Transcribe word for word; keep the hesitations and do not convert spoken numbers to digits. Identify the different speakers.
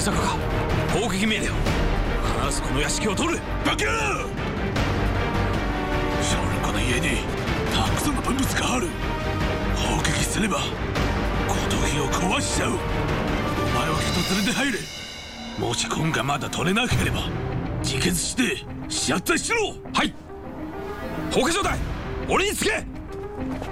Speaker 1: 坂か。攻撃命令を。必ずこの屋敷を取る。
Speaker 2: バカ！シャオルカの家にたくさんの文物がある。砲撃すれば琴木を壊しちゃう。お前は人連れて入れ。もし今がまだ取れなければ自決して射殺しろ。
Speaker 1: はい。放火状態俺につけ。